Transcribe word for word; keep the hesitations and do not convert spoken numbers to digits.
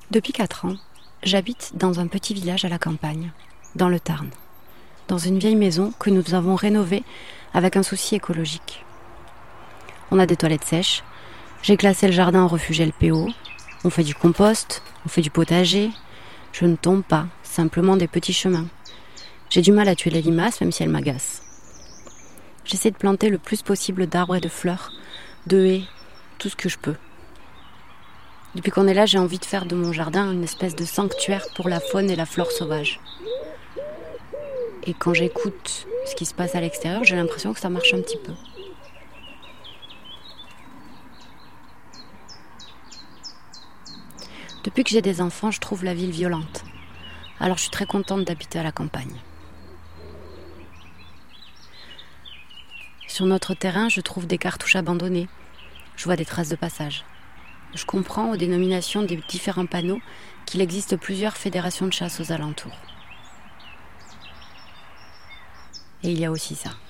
Depuis quatre ans, j'habite dans un petit village à la campagne, dans le Tarn, dans une vieille maison que nous avons rénovée avec un souci écologique. On a des toilettes sèches, j'ai classé le jardin en refuge L P O, on fait du compost, on fait du potager, je ne tombe pas, simplement des petits chemins. J'ai du mal à tuer les limaces même si elles m'agacent. J'essaie de planter le plus possible d'arbres et de fleurs, de haies, tout ce que je peux. Depuis qu'on est là, j'ai envie de faire de mon jardin une espèce de sanctuaire pour la faune et la flore sauvage. Et quand j'écoute ce qui se passe à l'extérieur, j'ai l'impression que ça marche un petit peu. Depuis que j'ai des enfants, je trouve la ville violente. Alors je suis très contente d'habiter à la campagne. Sur notre terrain, je trouve des cartouches abandonnées. Je vois des traces de passage. Je comprends aux dénominations des différents panneaux qu'il existe plusieurs fédérations de chasse aux alentours. Et il y a aussi ça.